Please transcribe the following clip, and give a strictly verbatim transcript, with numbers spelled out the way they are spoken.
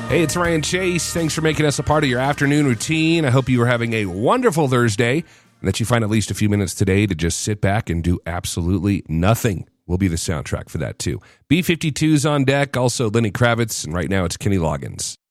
Hey, it's Ryan Chase. Thanks for making us a part of your afternoon routine. I hope you are having a wonderful Thursday and that you find at least a few minutes today to just sit back and do absolutely nothing. We'll be the soundtrack for that, too. B fifty-two's on deck, also Lenny Kravitz, and right now it's Kenny Loggins.